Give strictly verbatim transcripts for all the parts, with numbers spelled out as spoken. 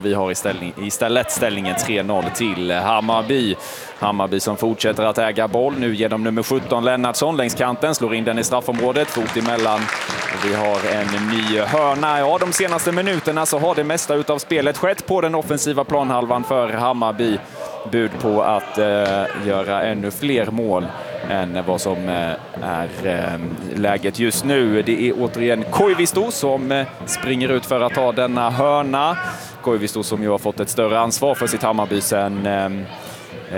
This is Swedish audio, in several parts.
Vi har istället ställningen tre noll till Hammarby. Hammarby som fortsätter att äga boll nu genom nummer sjutton Lennartsson längs kanten. Slår in den i straffområdet, fot emellan. Vi har en ny hörna. Ja, de senaste minuterna så har det mesta utav spelet skett på den offensiva planhalvan för Hammarby. Bud på att eh, göra ännu fler mål än vad som eh, är eh, läget just nu. Det är återigen Koivisto som eh, springer ut för att ta denna hörna. Koivisto som ju har fått ett större ansvar för sitt Hammarby sen eh,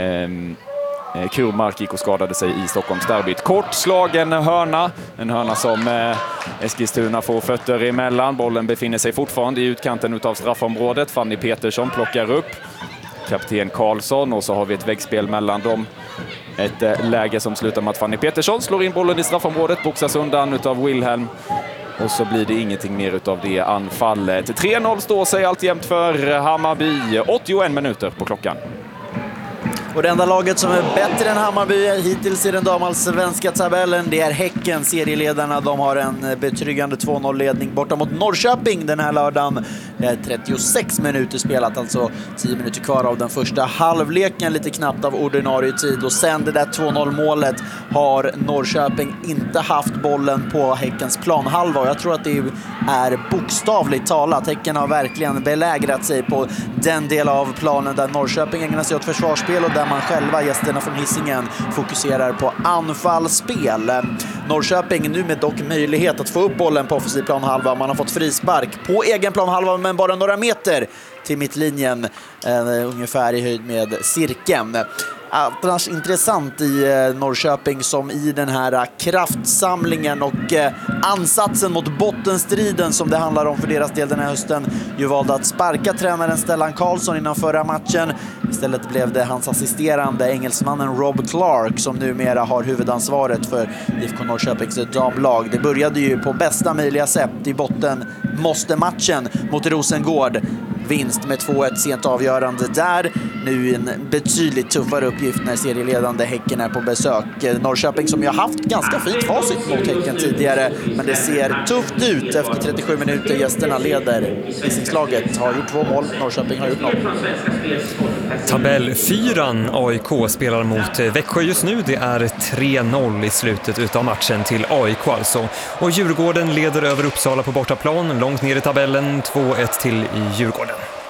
eh, Kurmark gick och skadade sig i Stockholms derbyt. Kort slagen hörna. En hörna som eh, Eskilstuna får fötter emellan. Bollen befinner sig fortfarande i utkanten av straffområdet. Fanny Petersson plockar upp kapten Karlsson och så har vi ett väggspel mellan dem. Ett eh, läge som slutar med att Fanny Petersson slår in bollen i straffområdet. Boxas undan utav Wilhelm. Och så blir det ingenting mer utav det anfallet. tre noll står sig alltjämt för Hammarby. åttioen minuter på klockan. Och det enda laget som är bättre än Hammarby hittills i den damallsvenska tabellen, det är Häcken, serieledarna. De har en betryggande två noll-ledning borta mot Norrköping den här lördagen. Det är trettiosex minuter spelat, alltså tio minuter kvar av den första halvleken, lite knappt av ordinarie tid. Och sen det där två noll-målet har Norrköping inte haft bollen på Häckens planhalva. Och jag tror att det är bokstavligt talat. Häcken har verkligen belägrat sig på den del av planen där Norrköping ägnar sig åt försvarsspel och där man själva, gästerna från Hisingen, fokuserar på anfallsspel. Norrköping nu med dock möjlighet att få upp bollen på offensiv planhalva. Man har fått frispark på egen planhalva men bara några meter till mittlinjen, eh, ungefär i höjd med cirkeln. Annars intressant i eh, Norrköping som i den här eh, kraftsamlingen och eh, ansatsen mot bottenstriden som det handlar om för deras del den här hösten ju valde att sparka tränaren Stellan Karlsson innan förra matchen. Istället blev det hans assisterande engelsmannen Rob Clark som numera har huvudansvaret för I F K Norrköpings damlag. Det började ju på bästa möjliga sätt i botten måste matchen mot Rosengård. Vinst med två ett sent avgörande där. Nu en betydligt tuffare uppgift när serieledande Häcken är på besök. Norrköping som ju har haft ganska fint facit mot Häcken tidigare. Men det ser tufft ut efter trettiosju minuter. Gästerna leder. Hisingslaget har gjort två mål. Norrköping har gjort noll. Tabellfyran A I K spelar mot Växjö just nu. Det är tre noll i slutet av matchen till A I K alltså. Och Djurgården leder över Uppsala på bortaplan. Långt ner i tabellen. två ett till i Djurgården.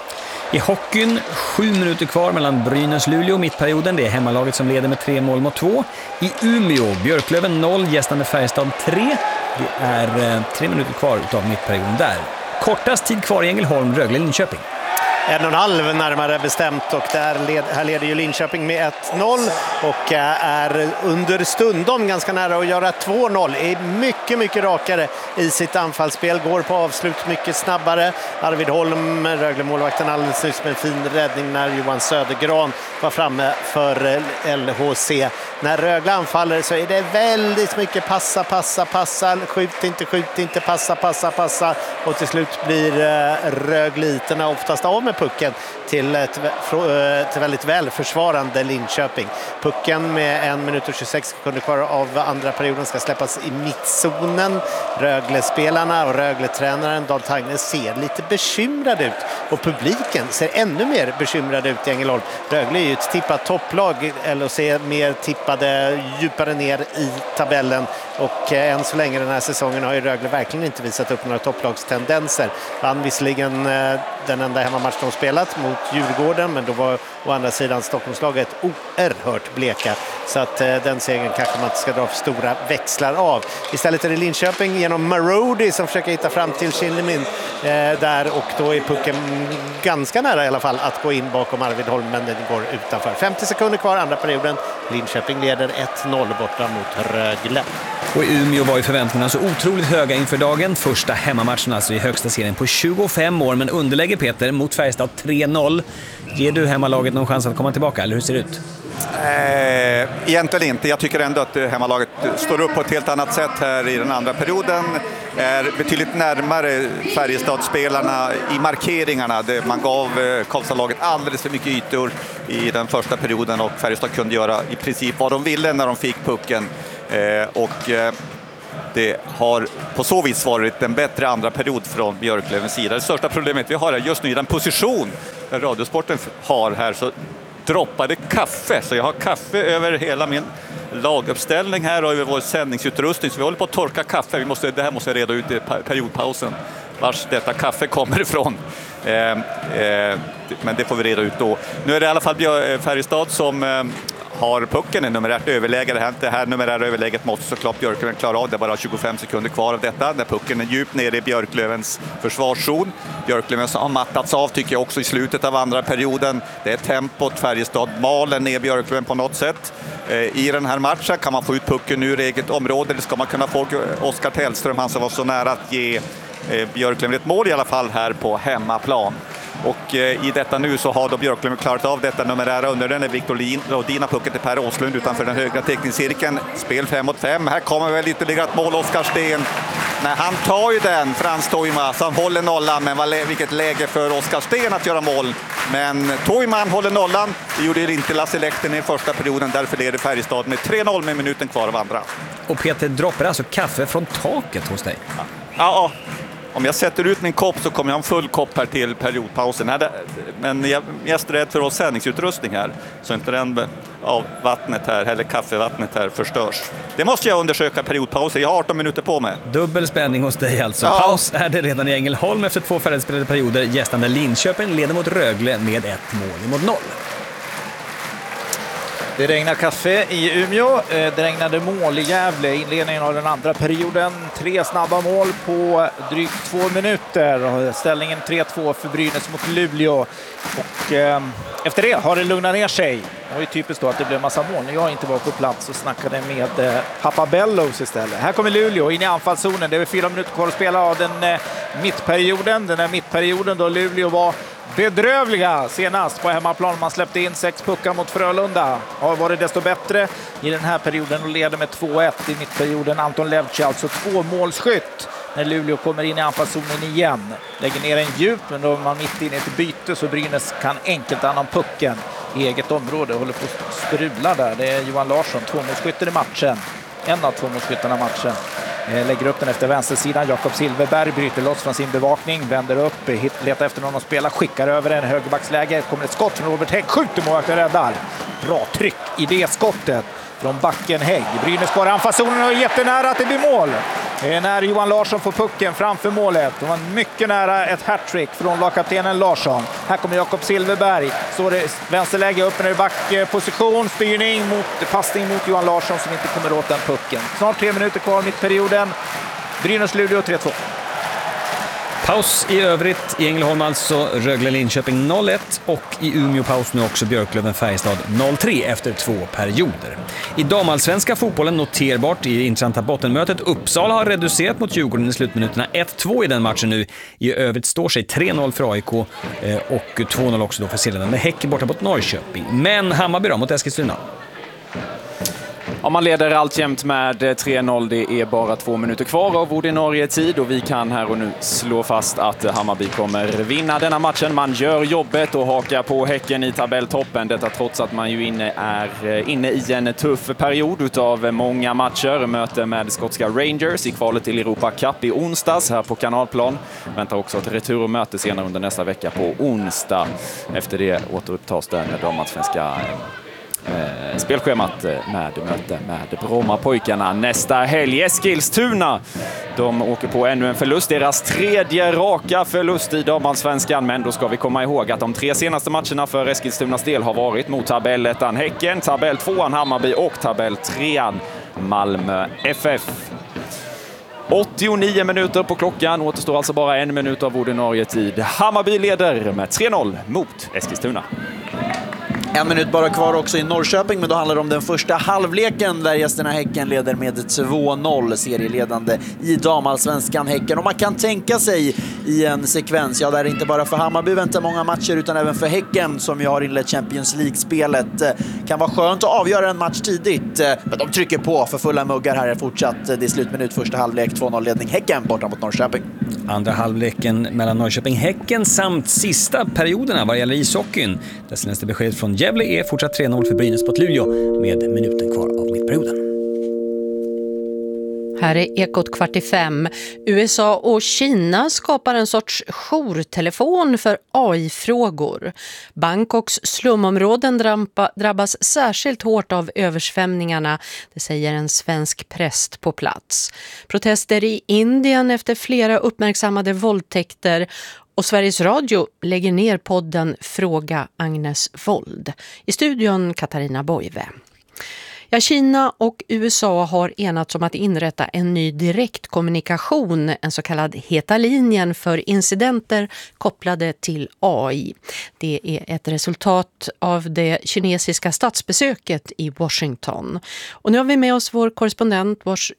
I hockeyn, sju minuter kvar mellan Brynäs-Luleå mittperioden. Det är hemmalaget som leder med tre mål mot två. I Umeå, Björklöven noll, gästande Färjestad tre. Det är eh, tre minuter kvar av mittperioden där. Kortast tid kvar i Ängelholm, Rögle, Linköping. En och en halv närmare bestämt och där led, här leder ju Linköping med ett noll och är under stundom ganska nära att göra två noll. Är mycket, mycket rakare i sitt anfallsspel. Går på avslut mycket snabbare. Arvid Holm, Rögle-målvakten, alldeles nyss med en fin räddning när Johan Södergran var framme för L H C. När Rögle anfaller så är det väldigt mycket passa, passa, passa. Skjut inte, skjut inte, passa, passa, passa. Och till slut blir Rögliterna oftast av med pucken till ett till väldigt väl försvarande Linköping. Pucken med en minut och tjugosex sekunder kvar av andra perioden ska släppas i mittzonen. Rögle-spelarna och Rögle-tränaren Dahl Tagnes ser lite bekymrad ut och publiken ser ännu mer bekymrad ut i Ängelholm. Rögle är ju ett tippat topplag, eller ser mer tippade djupare ner i tabellen och eh, än så länge den här säsongen har ju Rögle verkligen inte visat upp några topplagstendenser. Vann visserligen eh, den enda hemmamatch de spelat mot Djurgården, men då var å andra sidan Stockholmslaget oerhört bleka. Så att eh, den segern kanske man inte ska dra för stora växlar av. Istället är det Linköping genom Marody som försöker hitta fram till Kinlemin eh, där, och då är pucken ganska nära i alla fall att gå in bakom Arvid Holm, men den går utanför. femtio sekunder kvar andra perioden. Linköping leder ett noll borta mot Rögle. Och i Umeå var ju förväntningarna så otroligt höga inför dagen. Första hemmamatchen alltså i högsta serien på tjugofem år, men underlägger Peter mot Färjestad tre noll. Ger du hemmalaget någon chans att komma tillbaka, eller hur ser det ut? Eh, egentligen inte. Jag tycker ändå att hemmalaget står upp på ett helt annat sätt här i den andra perioden. Är betydligt närmare Färjestadspelarna i markeringarna. Man gav Karlstadlaget alldeles för mycket ytor i den första perioden och Färjestad kunde göra i princip vad de ville när de fick pucken. Eh, och eh, det har på så vis varit en bättre andra period från Björklövens sida. Det största problemet vi har är just nu i den position där Radiosporten har här, så droppade kaffe. Så jag har kaffe över hela min laguppställning här och över vår sändningsutrustning. Så vi håller på att torka kaffe. Vi måste, det här måste jag reda ut i periodpausen, vars detta kaffe kommer ifrån. Eh, eh, men det får vi reda ut då. Nu är det i alla fall Färjestad som eh, har pucken i numerärt överläge. Det här, det här numerära överläget måste såklart Björklöven klara av. Det är bara tjugofem sekunder kvar av detta. När pucken är djupt nere i Björklövens försvarszon. Björklöven har mattats av, tycker jag, också i slutet av andra perioden. Det är tempot. Färjestad maler ner Björklöven på något sätt. Eh, I den här matchen kan man få ut pucken ur eget område. Eller ska man kunna få Oskar Tellström, han som var så nära att ge eh, Björklöven ett mål i alla fall här på hemmaplan. Och eh, i detta nu så har då Björklöven klarat av detta numerära under den är Viktor Lodin pucken till Per Åslund utanför den högra teckningscirkeln. Spel fem mot fem. Här kommer väl ytterligare ett mål. Oskar Sten. Nej, han tar ju den, Frans Toima, så han håller nollan. Men vad, vilket läge för Oskar Sten att göra mål. Men Toima håller nollan. Det gjorde inte Lasse Lehtinen i första perioden. Därför leder Färjestad med tre noll med minuten kvar av andra. Och Peter, droppar alltså kaffe från taket hos dig? Ja, ja. Om jag sätter ut min kopp så kommer jag ha en full kopp här till periodpausen. Men jag är rädd för oss sändningsutrustning här. Så inte den av vattnet här, eller kaffevattnet här, förstörs. Det måste jag undersöka periodpausen. Jag har arton minuter på mig. Dubbel spänning hos dig alltså. Ja. Paus är det redan i Ängelholm efter två färdigspelade perioder. Gästande Linköping leder mot Rögle med ett mål mot noll. Det regnar kaffe i Umeå, det regnade mål i Gävle, inledningen av den andra perioden. Tre snabba mål på drygt två minuter. Ställningen tre två för Brynäs mot Luleå. Och eh, efter det har det lugnat ner sig. Det var ju typiskt då att det blev massa mål. När jag inte var på plats och snackade med eh, Papa Bellows istället. Här kommer Luleå in i anfallszonen. Det är fyra minuter kvar att spela av den eh, mittperioden. Den här mittperioden då Luleå var bedrövliga senast på hemmaplan. Man släppte in sex puckar mot Frölunda. Har varit desto bättre i den här perioden och leder med två ett i mittperioden. Anton Levci, alltså två målskytt när Luleå kommer in i anfallszonen igen. Lägger ner en djup, men då är man mitt inne i ett byte så Brynäs kan enkelt annan pucken i eget område. Håller på att strula där. Det är Johan Larsson, två målskytter i matchen. En av två målskyttarna i matchen. Lägger upp den efter vänstersidan. Jakob Silverberg bryter loss från sin bevakning. Vänder upp, letar efter någon att spela. Skickar över en högerbacksläge. Kommer ett skott från Robert Hägg. Skjuter målvakten, räddar. Bra tryck i det skottet från backen Hägg. Brynäs kvar i anfallszonen och är jättenära att det blir mål. Det är när Johan Larsson får pucken framför målet. Det var mycket nära ett hattrick från lagkaptenen Larsson. Här kommer Jakob Silverberg. Så det vänsterläge upp i backposition. Styrning mot passning mot Johan Larsson som inte kommer åt den pucken. Snart tre minuter kvar mittperioden. Brynäs Luleå tre två. Paus i övrigt i Ängelholm alltså, Rögle Linköping noll ett och i Umeå paus nu också Björklöven Färjestad noll tre efter två perioder. I damallsvenska fotbollen noterbart i intressanta bottenmötet. Uppsala har reducerat mot Djurgården i slutminuterna ett två i den matchen nu. I övrigt står sig tre noll för A I K och två noll också då för Silverland med Häcken borta mot Norrköping. Men Hammarby då mot Eskilstuna. Ja, man leder alltjämt med tre noll. Det är bara två minuter kvar av ordinarie tid och vi kan här och nu slå fast att Hammarby kommer vinna denna matchen. Man gör jobbet och hakar på Häcken i tabelltoppen. Detta trots att man ju inne är inne i en tuff period utav många matcher. Möte med skotska Rangers i kvalet till Europa Cup i onsdags här på Kanalplan. Väntar också ett returmöte senare under nästa vecka på onsdag. Efter det återupptas den damallsvenska Eh, spelschemat med möte med Brommapojkarna nästa helg. Eskilstuna, de åker på ännu en förlust, deras tredje raka förlust i damallsvenskan, men då ska vi komma ihåg att de tre senaste matcherna för Eskilstunas del har varit mot tabellettan Häcken, tabell tvåan Hammarby och tabell trean Malmö F F. åttionio minuter på klockan, återstår alltså bara en minut av ordinarie tid. Hammarby leder med tre noll mot Eskilstuna. En minut bara kvar också i Norrköping, men då handlar det om den första halvleken där gästerna Häcken leder med två noll, serieledande i damallsvenskan Häcken. Och man kan tänka sig i en sekvens, ja, där inte bara för Hammarby väntar många matcher utan även för Häcken som ju har inlett Champions League-spelet. Kan vara skönt att avgöra en match tidigt, men de trycker på för fulla muggar här är fortsatt. Det är slutminut, första halvlek, två noll-ledning Häcken borta mot Norrköping. Andra halvleken mellan Norrköping-Häcken samt sista perioderna vad gäller ishockeyn. Det senaste beskedet från Gävle är fortsatt tre noll för Brynäs mot Luleå med minuten kvar av mittperioden. Här är Ekot kvart i fem. U S A och Kina skapar en sorts jourtelefon för A I-frågor. Bangkoks slumområden drabbas särskilt hårt av översvämningarna, det säger en svensk präst på plats. Protester i Indien efter flera uppmärksammade våldtäkter. Och Sveriges Radio lägger ner podden Fråga Agnes Wold. I studion Katarina Boive. Ja, Kina och U S A har enats om att inrätta en ny direktkommunikation, en så kallad heta linjen för incidenter kopplade till A I. Det är ett resultat av det kinesiska statsbesöket i Washington. Och nu har vi med oss vår korrespondent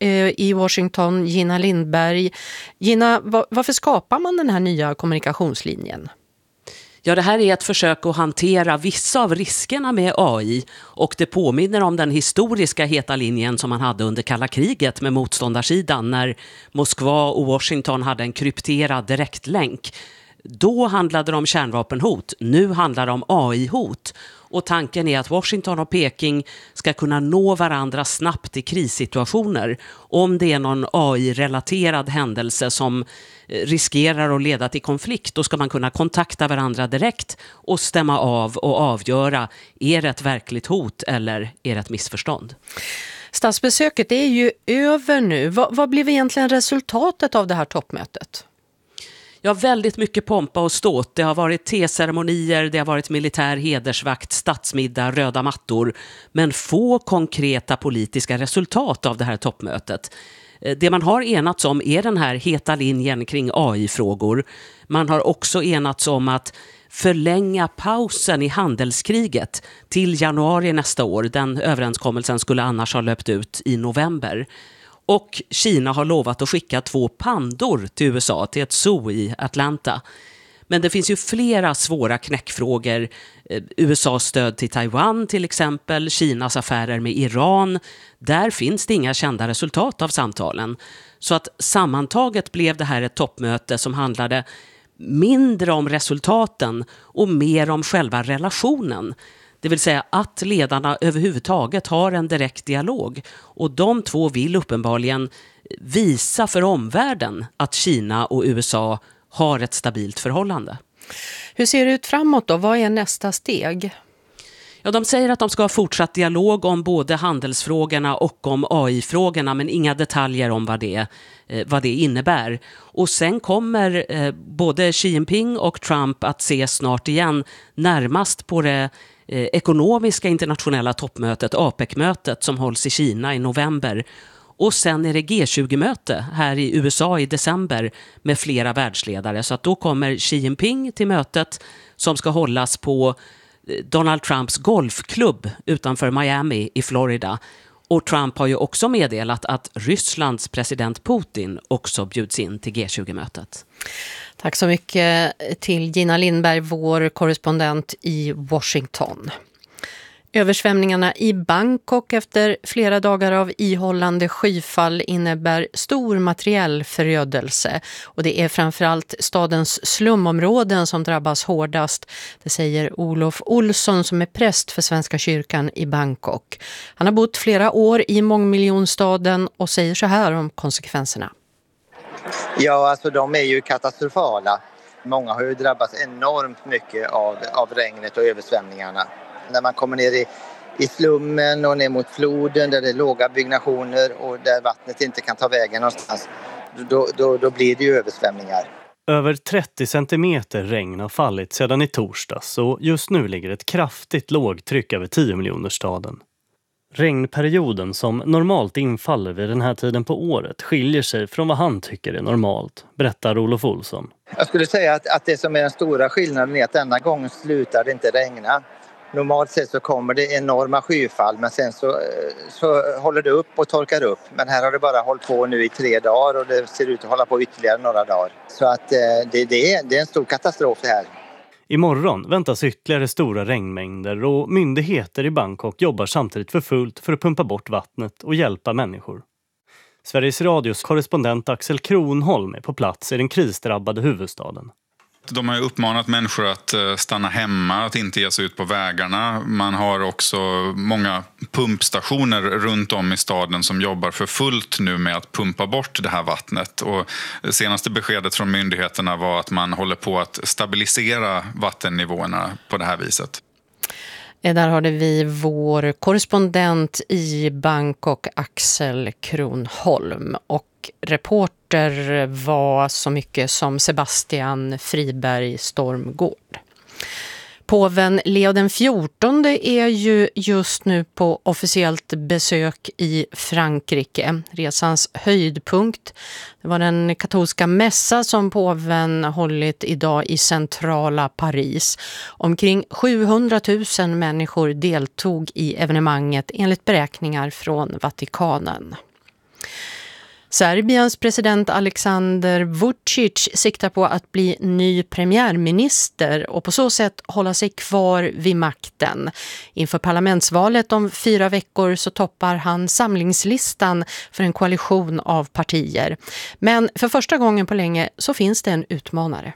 i Washington, Gina Lindberg. Gina, varför skapar man den här nya kommunikationslinjen? Ja, det här är ett försök att hantera vissa av riskerna med A I och det påminner om den historiska heta linjen som man hade under kalla kriget med motståndarsidan när Moskva och Washington hade en krypterad direktlänk. Då handlade det om kärnvapenhot, nu handlar det om A I-hot. Och tanken är att Washington och Peking ska kunna nå varandra snabbt i krissituationer. Om det är någon A I-relaterad händelse som riskerar att leda till konflikt, då ska man kunna kontakta varandra direkt och stämma av och avgöra, är det ett verkligt hot eller är det ett missförstånd? Statsbesöket är ju över nu. Vad, vad blev egentligen resultatet av det här toppmötet? Ja, väldigt mycket pompa och ståt. Det har varit teceremonier, det har varit militär hedersvakt, statsmiddag, röda mattor. Men få konkreta politiska resultat av det här toppmötet. Det man har enats om är den här heta linjen kring A I-frågor. Man har också enats om att förlänga pausen i handelskriget till januari nästa år. Den överenskommelsen skulle annars ha löpt ut i november. Och Kina har lovat att skicka två pandor till U S A, till ett zoo i Atlanta. Men det finns ju flera svåra knäckfrågor. U S A:s stöd till Taiwan till exempel, Kinas affärer med Iran. Där finns det inga kända resultat av samtalen. Så att sammantaget blev det här ett toppmöte som handlade mindre om resultaten och mer om själva relationen. Det vill säga att ledarna överhuvudtaget har en direkt dialog. Och de två vill uppenbarligen visa för omvärlden att Kina och U S A har ett stabilt förhållande. Hur ser det ut framåt då? Vad är nästa steg? Ja, de säger att de ska ha fortsatt dialog om både handelsfrågorna och om A I-frågorna, men inga detaljer om vad det, eh, vad det innebär. Och sen kommer eh, både Xi Jinping och Trump att ses snart igen, närmast på det eh, ekonomiska internationella toppmötet, APEC-mötet, som hålls i Kina i november. Och sen är det G tjugo-möte här i U S A i december med flera världsledare. Så att då kommer Xi Jinping till mötet som ska hållas på Donald Trumps golfklubb utanför Miami i Florida. Och Trump har ju också meddelat att Rysslands president Putin också bjuds in till G tjugo-mötet. Tack så mycket till Gina Lindberg, vår korrespondent i Washington. Översvämningarna i Bangkok efter flera dagar av ihållande skyfall innebär stor materiell förödelse. Och det är framförallt stadens slumområden som drabbas hårdast. Det säger Olof Olsson som är präst för Svenska kyrkan i Bangkok. Han har bott flera år i mångmiljonstaden och säger så här om konsekvenserna. Ja, alltså de är ju katastrofala. Många har ju drabbats enormt mycket av, av regnet och översvämningarna. När man kommer ner i, i slummen och ner mot floden där det är låga byggnationer och där vattnet inte kan ta vägen någonstans, då, då, då blir det ju översvämningar. Över trettio centimeter regn har fallit sedan i torsdags och just nu ligger ett kraftigt lågtryck över tio miljoner staden. Regnperioden som normalt infaller vid den här tiden på året skiljer sig från vad han tycker är normalt, berättar Olof Olsson. Jag skulle säga att, att det som är den stora skillnaden är att denna gången slutar det inte regna. Normalt sett så kommer det enorma skyfall men sen så, så håller det upp och torkar upp. Men här har det bara hållit på nu i tre dagar och det ser ut att hålla på ytterligare några dagar. Så att det, det, är, det är en stor katastrof det här. Imorgon väntas ytterligare stora regnmängder och myndigheter i Bangkok jobbar samtidigt för fullt för att pumpa bort vattnet och hjälpa människor. Sveriges Radios korrespondent Axel Kronholm är på plats i den krisdrabbade huvudstaden. De har ju uppmanat människor att stanna hemma, att inte ge sig ut på vägarna. Man har också många pumpstationer runt om i staden som jobbar för fullt nu med att pumpa bort det här vattnet. Och senaste beskedet från myndigheterna var att man håller på att stabilisera vattennivåerna på det här viset. Där hade vi vår korrespondent i Bangkok, Axel Kronholm, och reporter var så mycket som Sebastian Friberg Stormgård. Påven Leo den fjortonde är ju just nu på officiellt besök i Frankrike. Resans höjdpunkt, det var den katolska mässa som påven hållit idag i centrala Paris. Omkring sjuhundratusen människor deltog i evenemanget enligt beräkningar från Vatikanen. Serbiens president Aleksandar Vučić siktar på att bli ny premiärminister och på så sätt hålla sig kvar vid makten. Inför parlamentsvalet om fyra veckor så toppar han samlingslistan för en koalition av partier. Men för första gången på länge så finns det en utmanare.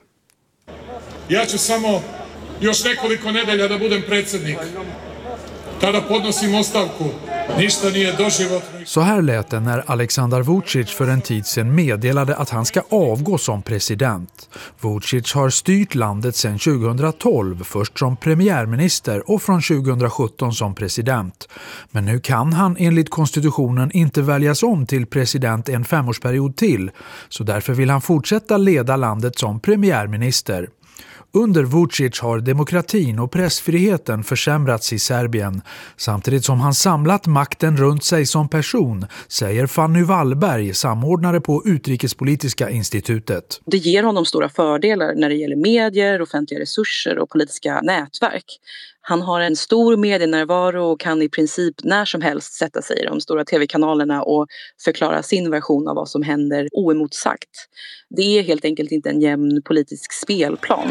Ja ću samo još nekoliko nedelja da budem predsjednik. Tada podnosim ostavku. Ništa nije doživotno. Så här lät det när Aleksandar Vučić för en tid sedan meddelade att han ska avgå som president. Vučić har styrt landet sedan tjugohundratolv, först som premiärminister och från tjugohundrasjutton som president. Men nu kan han enligt konstitutionen inte väljas om till president en femårsperiod till, så därför vill han fortsätta leda landet som premiärminister. Under Vučić har demokratin och pressfriheten försämrats i Serbien, samtidigt som han samlat makten runt sig som person, säger Fanny Wallberg, samordnare på Utrikespolitiska institutet. Det ger honom stora fördelar när det gäller medier, offentliga resurser och politiska nätverk. Han har en stor medienärvaro och kan i princip när som helst sätta sig i de stora tv-kanalerna och förklara sin version av vad som händer oemotsagt. Det är helt enkelt inte en jämn politisk spelplan.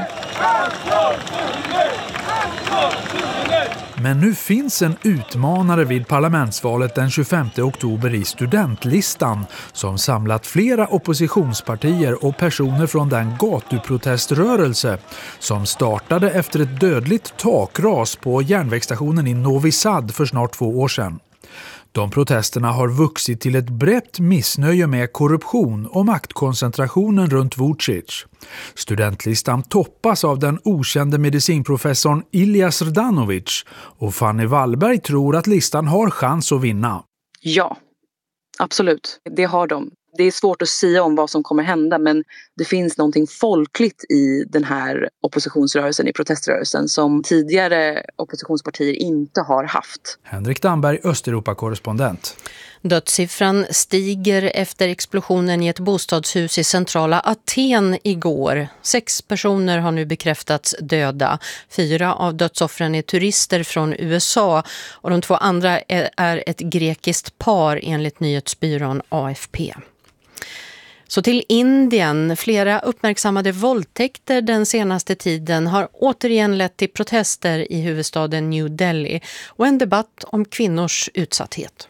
Men nu finns en utmanare vid parlamentsvalet den tjugofemte oktober i studentlistan som samlat flera oppositionspartier och personer från den gatuproteströrelse som startade efter ett dödligt takras på järnvägsstationen i Novi Sad för snart två år sedan. De protesterna har vuxit till ett brett missnöje med korruption och maktkoncentrationen runt Vučić. Studentlistan toppas av den okände medicinprofessorn Ilija Srdanović och Fanny Wallberg tror att listan har chans att vinna. Ja, absolut. Det har de. Det är svårt att säga om vad som kommer hända, men det finns någonting folkligt i den här oppositionsrörelsen, i proteströrelsen, som tidigare oppositionspartier inte har haft. Henrik Damberg, Östeuropa-korrespondent. Dödssiffran stiger efter explosionen i ett bostadshus i centrala Aten igår. Sex personer har nu bekräftats döda. Fyra av dödsoffren är turister från U S A och de två andra är ett grekiskt par enligt nyhetsbyrån A F P. Så till Indien. Flera uppmärksammade våldtäkter den senaste tiden har återigen lett till protester i huvudstaden New Delhi och en debatt om kvinnors utsatthet.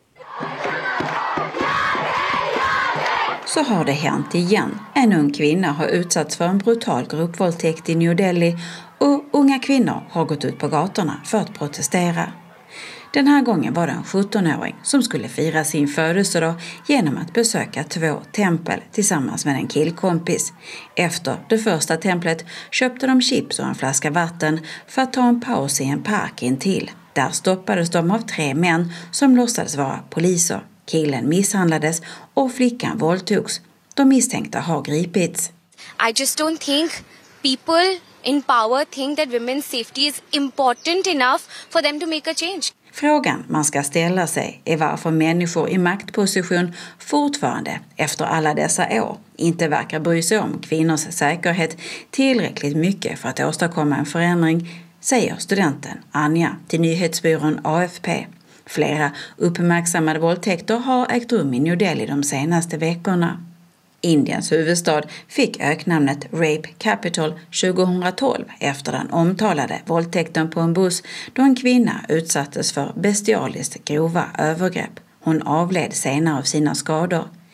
Så har det hänt igen. En ung kvinna har utsatts för en brutal gruppvåldtäkt i New Delhi och unga kvinnor har gått ut på gatorna för att protestera. Den här gången var det en sjuttonåring som skulle fira sin födelsedag genom att besöka två tempel tillsammans med en killkompis. Efter det första templet köpte de chips och en flaska vatten för att ta en paus i en park intill. Där stoppades de av tre män som låtsades vara poliser. Killen misshandlades och flickan våldtogs. De misstänkta har gripits. I just don't think people in power think that women's safety is important enough for them to make a change. Frågan man ska ställa sig är varför människor i maktposition fortfarande efter alla dessa år inte verkar bry sig om kvinnors säkerhet tillräckligt mycket för att åstadkomma en förändring, säger studenten Anja till nyhetsbyrån A F P. Flera uppmärksammade våldtäkter har ägt rum i New Delhi de senaste veckorna. Indiens huvudstad fick öknamnet Rape Capital tjugohundratolv efter den omtalade våldtäkten på en buss då en kvinna utsattes för bestialiskt grova övergrepp. Hon avled senare av sina skador.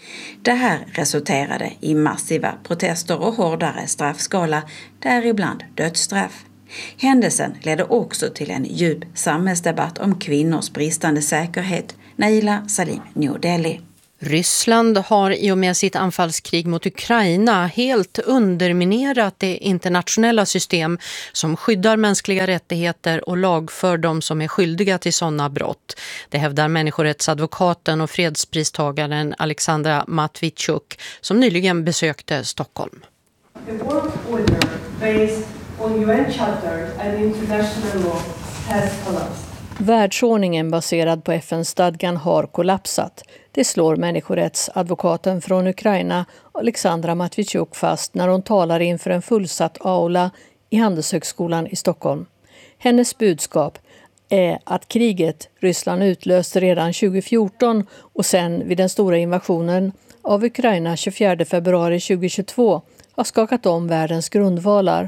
Det här resulterade i massiva protester och hårdare straffskala, däribland dödsstraff. Händelsen ledde också till en djup samhällsdebatt om kvinnors bristande säkerhet. Naila Salim, New Delhi. Ryssland har i och med sitt anfallskrig mot Ukraina helt underminerat det internationella system som skyddar mänskliga rättigheter och lagför de som är skyldiga till sådana brott. Det hävdar människorättsadvokaten och fredspristagaren Alexandra Matvichuk som nyligen besökte Stockholm. The world order based on U N charter and international law has collapsed. Världsordningen baserad på F N-stadgan har kollapsat. Det slår människorättsadvokaten från Ukraina Alexandra Matvichuk fast när hon talar inför en fullsatt aula i Handelshögskolan i Stockholm. Hennes budskap är att kriget Ryssland utlöste redan tjugo fjorton och sen vid den stora invasionen av Ukraina tjugofjärde februari tjugohundratjugotvå har skakat om världens grundvalar.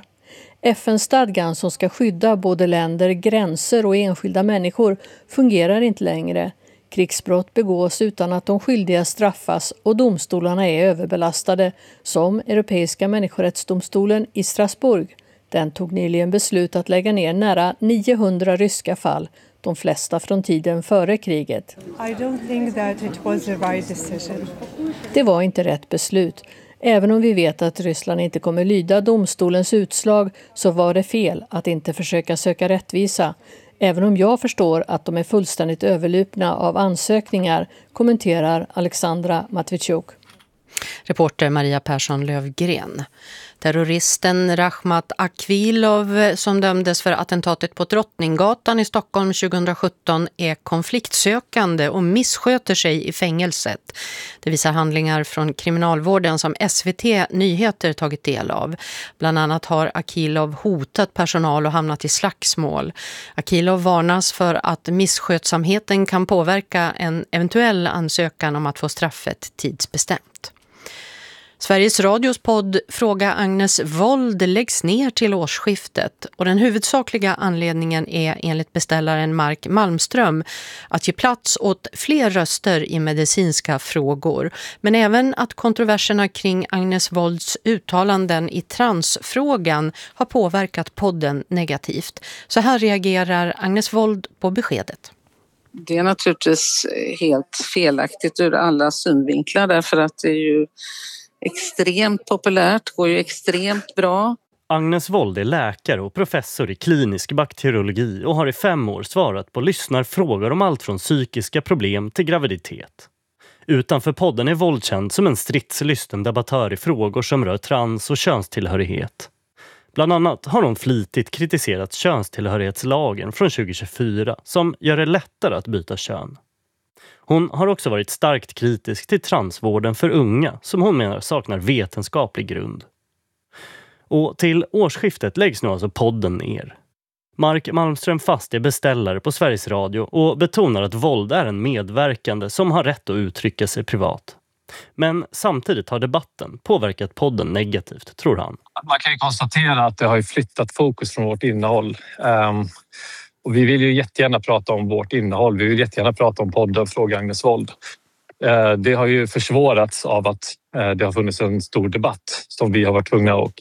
F N-stadgan som ska skydda både länder, gränser och enskilda människor fungerar inte längre. Krigsbrott begås utan att de skyldiga straffas och domstolarna är överbelastade, som Europeiska människorättsdomstolen i Strasbourg. Den tog nyligen beslut att lägga ner nära niohundra ryska fall, de flesta från tiden före kriget. I don't think that it was the right decision. Det var inte rätt beslut. Även om vi vet att Ryssland inte kommer lyda domstolens utslag så var det fel att inte försöka söka rättvisa. Även om jag förstår att de är fullständigt överlupna av ansökningar, kommenterar Alexandra Matvichuk. Reporter Maria Persson Lövgren. Terroristen Rahmat Akvilov som dömdes för attentatet på Drottninggatan i Stockholm tjugohundrasjutton är konfliktsökande och missköter sig i fängelset. Det visar handlingar från kriminalvården som S V T Nyheter tagit del av. Bland annat har Akilov hotat personal och hamnat i slagsmål. Akilov varnas för att misskötsamheten kan påverka en eventuell ansökan om att få straffet tidsbestämt. Sveriges Radios podd Fråga Agnes Wold läggs ner till årsskiftet och den huvudsakliga anledningen är enligt beställaren Mark Malmström att ge plats åt fler röster i medicinska frågor, men även att kontroverserna kring Agnes Wolds uttalanden i transfrågan har påverkat podden negativt. Så här reagerar Agnes Wold på beskedet. Det är naturligtvis helt felaktigt ur alla synvinklar därför att det är ju extremt populärt, går ju extremt bra. Agnes Wold är läkare och professor i klinisk bakteriologi och har i fem år svarat på lyssnarfrågor om allt från psykiska problem till graviditet. Utanför podden är Wold känd som en stridslysten debattör i frågor som rör trans- och könstillhörighet. Bland annat har hon flitigt kritiserat könstillhörighetslagen från tjugohundratjugofyra som gör det lättare att byta kön. Hon har också varit starkt kritisk till transvården för unga som hon menar saknar vetenskaplig grund. Och till årsskiftet läggs nu alltså podden ner. Mark Malmström fast är beställare på Sveriges Radio och betonar att våld är en medverkande som har rätt att uttrycka sig privat. Men samtidigt har debatten påverkat podden negativt, tror han. Man kan ju konstatera att det har flyttat fokus från vårt innehåll. Um... Och vi vill ju jättegärna prata om vårt innehåll. Vi vill jättegärna prata om podden Fråga Agnes Wold. Det har ju försvårats av att det har funnits en stor debatt som vi har varit tvungna att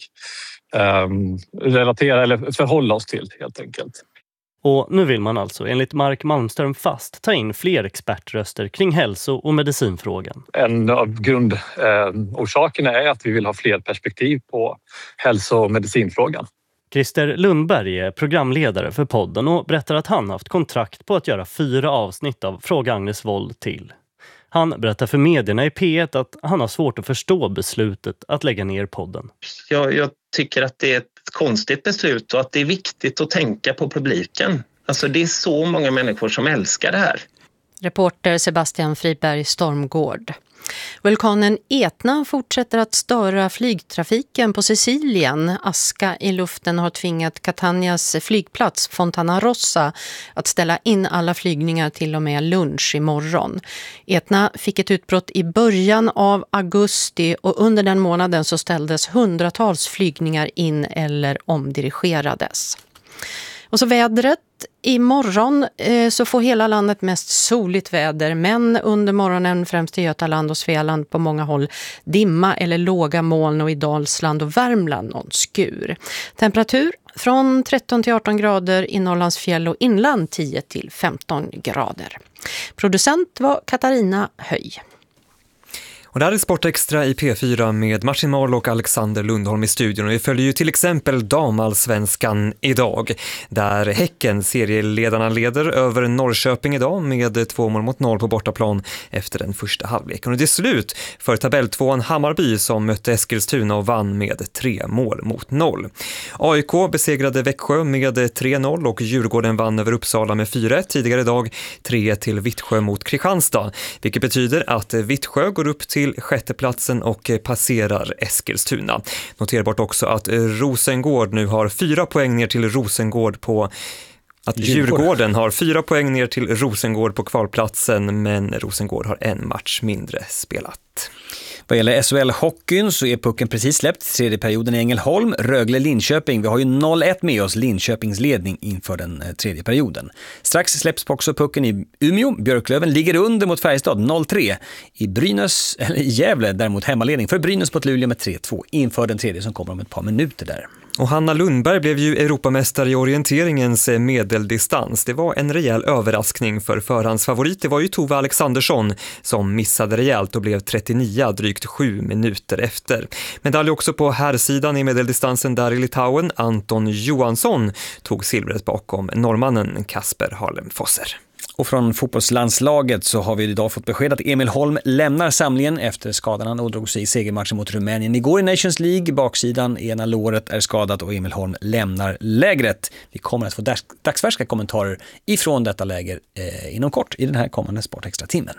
relatera eller förhålla oss till helt enkelt. Och nu vill man alltså enligt Mark Malmström fast ta in fler expertröster kring hälso- och medicinfrågan. En av grundorsakerna är att vi vill ha fler perspektiv på hälso- och medicinfrågan. Christer Lundberg är programledare för podden och berättar att han haft kontrakt på att göra fyra avsnitt av Fråga Agnes Wold till. Han berättar för medierna i P ett att han har svårt att förstå beslutet att lägga ner podden. Jag, jag tycker att det är ett konstigt beslut och att det är viktigt att tänka på publiken. Alltså det är så många människor som älskar det här. Reporter Sebastian Friberg Stormgård. Vulkanen Etna fortsätter att störa flygtrafiken på Sicilien. Aska i luften har tvingat Catanias flygplats Fontana Rossa att ställa in alla flygningar till och med lunch imorgon. Etna fick ett utbrott i början av augusti och under den månaden så ställdes hundratals flygningar in eller omdirigerades. Och så vädret. Imorgon eh, så får hela landet mest soligt väder, men under morgonen främst i Götaland och Svealand på många håll dimma eller låga moln och i Dalsland och Värmland någon skur. Temperatur från tretton till arton grader i Norrlands fjäll och inland tio till femton grader. Producent var Katarina Höj. Och det här är Sportextra i P fyra med Martin Marl och Alexander Lundholm i studion. Och vi följer ju till exempel damallsvenskan idag, där Häcken, serieledarna, leder över Norrköping idag med två mål mot noll på bortaplan efter den första halvleken. Och det är slut för tabelltvåan Hammarby som mötte Eskilstuna och vann med tre mål mot noll. A I K besegrade Växjö med tre noll och Djurgården vann över Uppsala med fyra ett tidigare idag, tre ett till Vittsjö mot Kristianstad, vilket betyder att Vittsjö går upp till till sjätteplatsen och passerar Eskilstuna. Noterbart också att Rosengård nu har fyra poäng ner till Rosengård på att Djurgården. Djurgården har fyra poäng ner till Rosengård på kvalplatsen, men Rosengård har en match mindre spelat. Vad gäller S H L-hockeyn så är pucken precis släppt tredje perioden i Ängelholm, Rögle-Linköping. Vi har ju noll ett med oss, Linköpings ledning inför den tredje perioden. Strax släpps också pucken i Umeå. Björklöven ligger under mot Färjestad noll tre. I Brynäs, eller i Gävle däremot hemmaledning för Brynäs mot Luleå med tre två inför den tredje som kommer om ett par minuter där. Och Hanna Lundberg blev ju Europamästare i orienteringens medeldistans. Det var en rejäl överraskning för förhandsfavorit. Det var ju Tove Alexandersson som missade rejält och blev trettionio drygt sju minuter efter. Medalj också på herrsidan i medeldistansen där i Litauen. Anton Johansson tog silvret bakom norrmannen Kasper Harlem-Fosser. Och från fotbollslandslaget så har vi idag fått besked att Emil Holm lämnar samlingen efter skadan. Han ådrog sig i segermatchen mot Rumänien igår i Nations League. Baksidan, ena låret är skadat och Emil Holm lämnar lägret. Vi kommer att få dagsfärska kommentarer ifrån detta läger eh, inom kort i den här kommande Sportextra-timmen.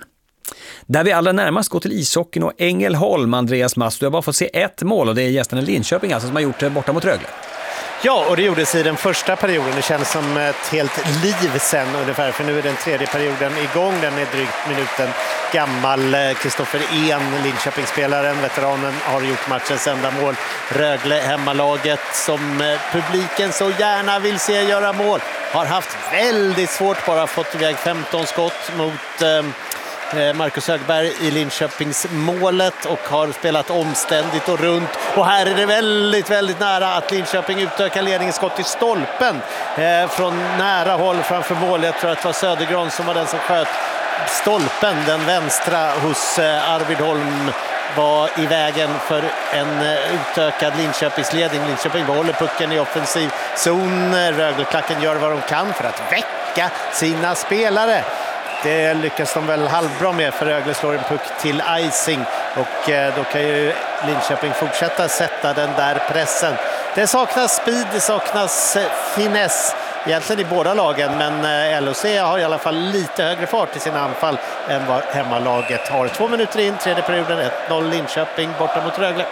Där vi allra närmast går till ishockeyn och Ängelholm, Andreas Mast. Du har bara fått se ett mål och det är gästen i Linköping alltså, som har gjort det borta mot Rögle. Ja, och det gjordes i den första perioden. Det känns som ett helt liv sen ungefär, för nu är den tredje perioden igång. Den är drygt minuten gammal. Kristoffer En, Linköpingsspelaren, veteranen, har gjort matchens enda mål. Rögle, hemmalaget som publiken så gärna vill se göra mål, har haft väldigt svårt, bara fått iväg femton skott mot eh, Marcus Högberg i Linköpings målet och har spelat omständigt och runt. Och här är det väldigt, väldigt nära att Linköping utökar ledningen, skott i stolpen eh, från nära håll framför mål. Jag tror att det var Södergran som var den som sköt stolpen, den vänstra hos eh, Arvid Holm var i vägen för en utökad Linköpingsledning. Linköping behåller pucken i offensiv zon. Rögleklacken gör vad de kan för att väcka sina spelare. Det lyckas de väl halvbra med, för Rögle slår en puck till icing och då kan ju Linköping fortsätta sätta den där pressen. Det saknas speed, det saknas finess egentligen i båda lagen, men L O C har i alla fall lite högre fart i sina anfall än vad hemmalaget har. Två minuter in, tredje perioden, ett noll Linköping borta mot Rögle.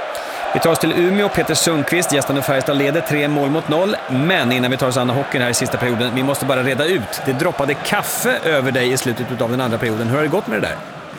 Vi tar oss till Umeå. Peter Sundqvist, gästande Färjestad, leder tre mål mot noll. Men innan vi tar oss an hockeyn här i sista perioden, vi måste bara reda ut. Det droppade kaffe över dig i slutet av den andra perioden. Hur har det gått med det där?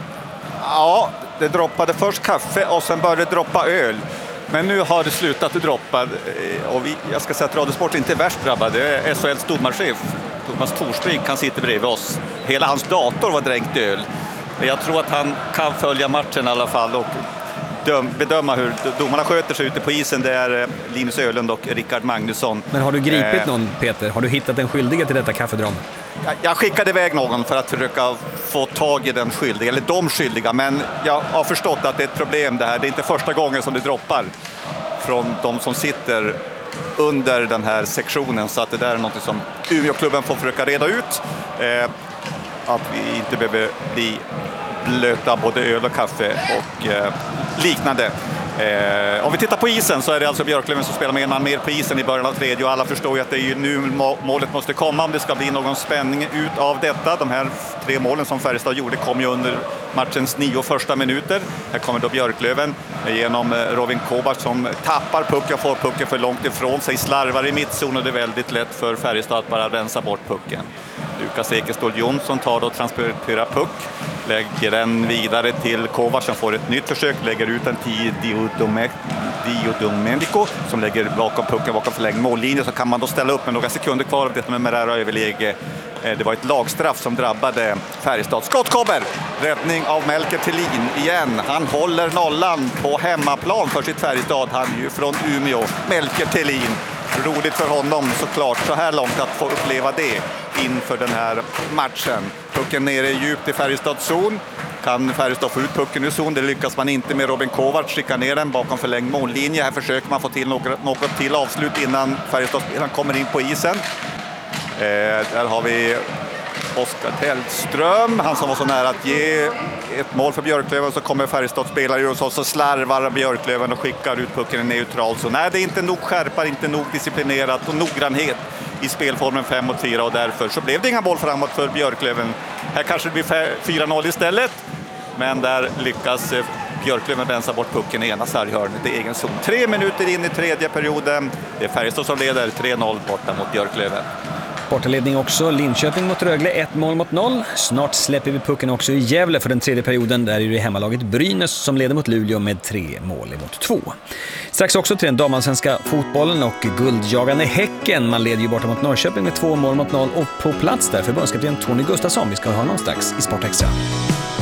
Ja, det droppade först kaffe och sen började det droppa öl. Men nu har det slutat att droppa. Och vi, jag ska säga att Radiosport inte är värst drabbad. Det är S H L:s domarchef Thomas Torsbrink, han sitter bredvid oss. Hela hans dator var dränkt i öl. Jag tror att han kan följa matchen i alla fall och bedöma hur domarna sköter sig ute på isen. Det är Linus Ölund och Rickard Magnusson. Men har du gripit någon, Peter? Har du hittat en skyldige till detta kaffedrama? Jag, jag skickade iväg någon för att försöka få tag i den skyldiga, eller de skyldiga. Men jag har förstått att det är ett problem det här. Det är inte första gången som det droppar från de som sitter under den här sektionen. Så att det där är något som Umeåklubben får försöka reda ut. Eh, att vi inte behöver bli blöta både öl och kaffe och eh, liknande. Eh, om vi tittar på isen så är det alltså Björklöven som spelar med en man mer på isen i början av tredje, och alla förstår ju att det är ju nu målet måste komma om det ska bli någon spänning ut av detta. De här tre målen som Färjestad gjorde kom ju under matchens nio första minuter. Här kommer då Björklöven genom Robin Kovac som tappar pucken, får pucken för långt ifrån sig, slarvar i mittzon, och det är väldigt lätt för Färjestad att bara rensa bort pucken. Lukas Ekestål Jonsson tar då transporterar puck, lägger den vidare till Kovac som får ett nytt försök, lägger ut den till Dio Domenico som lägger bakom pucken, bakom förlängd mållinje, så kan man då ställa upp med några sekunder kvar av detta med Merera överläge. Det var ett lagstraff som drabbade Färjestad. Skott kommer! Räddning av Melker Thelin igen. Han håller nollan på hemmaplan för sitt Färjestad. Han är ju från Umeå. Melker Thelin. Roligt för honom såklart så här långt att få uppleva det inför den här matchen. Pucken nere djupt i Färjestads zon. Kan Färjestad få ut pucken ur zon? Det lyckas man inte med. Robin Kovacs skickar ner den bakom förlängd mållinje. Här försöker man få till något, något till avslut innan Färjestad kommer in på isen. Eh, där har vi Oskar Tellström, han som var så nära att ge ett mål för Björklöven, så kommer Färjestads spelare och så, så slarvar Björklöven och skickar ut pucken i neutral. Så nej, det är inte nog skärpa, inte nog disciplinerat och noggrannhet i spelformen fem mot fyra, och därför så blev det inga boll framåt för Björklöven. Här kanske det blir fyra noll istället, men där lyckas Björklöven rensa bort pucken i ena sarghörnet i egen zon. Tre minuter in i tredje perioden. Det är Färjestad som leder tre noll borta mot Björklöven. Bortaledning också, Linköping mot Rögle, ett mål mot noll. Snart släpper vi pucken också i Gävle för den tredje perioden. Där är det hemmalaget Brynäs som leder mot Luleå med tre mål emot två. Strax också till den damallsvenska fotbollen och guldjagande Häcken. Man leder ju borta mot Norrköping med två mål mot noll, och på plats där förbundskapten Tony Gustafsson. Vi ska ha honom strax i Sport Extra.